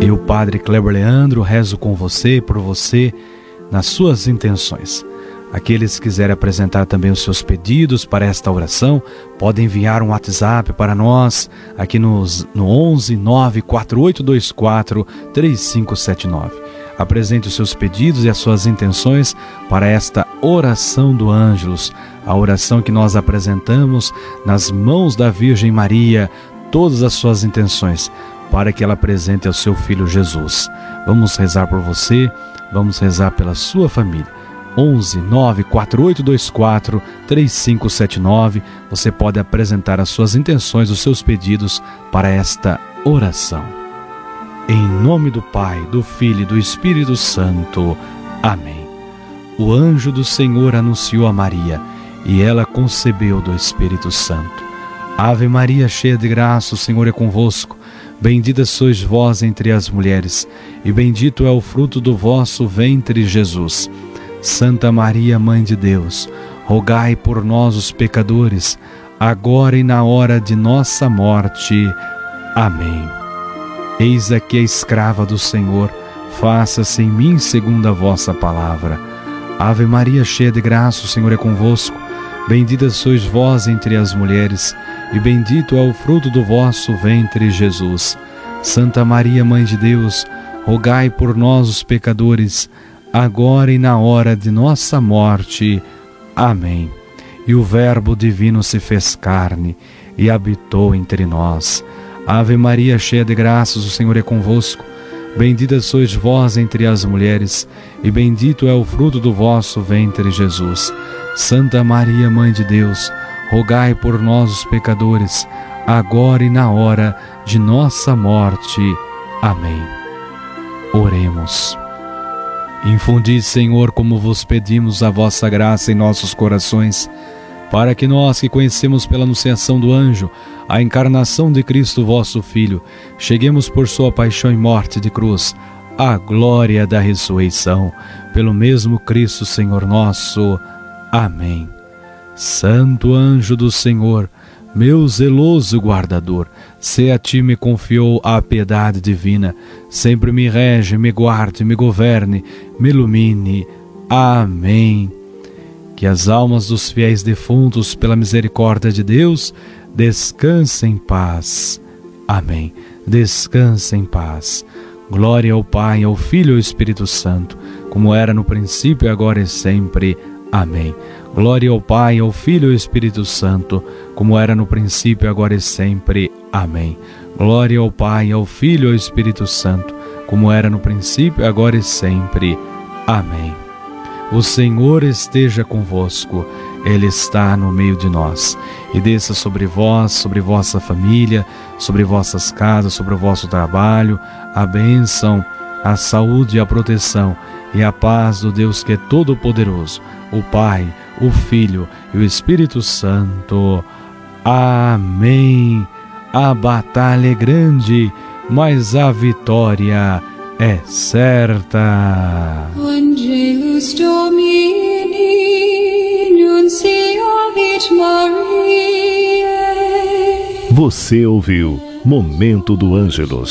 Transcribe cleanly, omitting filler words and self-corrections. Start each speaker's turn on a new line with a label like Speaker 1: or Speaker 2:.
Speaker 1: Eu, Padre Kleber Leandro, rezo com você e por você nas suas intenções. Aqueles que quiserem apresentar também os seus pedidos para esta oração, podem enviar um WhatsApp para nós aqui no 11 94824 3579. Apresente os seus pedidos e as suas intenções para esta oração do Ângelus, a oração que nós apresentamos nas mãos da Virgem Maria, todas as suas intenções, para que ela apresente ao seu Filho Jesus. Vamos rezar por você, vamos rezar pela sua família. 11 94824 3579. Você pode apresentar as suas intenções, os seus pedidos para esta oração. Em nome do Pai, do Filho e do Espírito Santo. Amém. O anjo do Senhor anunciou a Maria, e ela concebeu do Espírito Santo. Ave Maria, cheia de graça, o Senhor é convosco. Bendita sois vós entre as mulheres, e bendito é o fruto do vosso ventre, Jesus. Santa Maria, Mãe de Deus, rogai por nós, os pecadores, agora e na hora de nossa morte. Amém. Eis aqui a escrava do Senhor, faça-se em mim segundo a vossa palavra. Ave Maria, cheia de graça, o Senhor é convosco. Bendita sois vós entre as mulheres, e bendito é o fruto do vosso ventre, Jesus. Santa Maria, Mãe de Deus, rogai por nós, os pecadores, agora e na hora de nossa morte. Amém. E o Verbo divino se fez carne e habitou entre nós. Ave Maria, cheia de graças, o Senhor é convosco. Bendita sois vós entre as mulheres, e bendito é o fruto do vosso ventre, Jesus. Santa Maria, Mãe de Deus, rogai por nós, os pecadores, agora e na hora de nossa morte. Amém. Oremos. Infundi, Senhor, como vos pedimos, a vossa graça em nossos corações, para que nós que conhecemos pela anunciação do anjo a encarnação de Cristo, vosso Filho, cheguemos por sua paixão e morte de cruz à glória da ressurreição, pelo mesmo Cristo, Senhor nosso. Amém. Santo anjo do Senhor, meu zeloso guardador, se a ti me confiou a piedade divina, sempre me rege, me guarde, me governe, me ilumine. Amém. Que as almas dos fiéis defuntos, pela misericórdia de Deus, descansem em paz. Amém. Descansem em paz. Glória ao Pai, ao Filho e ao Espírito Santo, como era no princípio, agora e sempre. Amém. Glória ao Pai, ao Filho e ao Espírito Santo, como era no princípio, agora e sempre. Amém. Glória ao Pai, ao Filho e ao Espírito Santo, como era no princípio, agora e sempre. Amém. O Senhor esteja convosco, Ele está no meio de nós, e desça sobre vós, sobre vossa família, sobre vossas casas, sobre o vosso trabalho, a bênção, a saúde e a proteção, e a paz do Deus que é todo-poderoso, o Pai, o Filho e o Espírito Santo. Amém. A batalha é grande, mas a vitória é certa.
Speaker 2: Angelus Domini, nunciavit Mariae.
Speaker 3: Você ouviu Momento do Ângelus.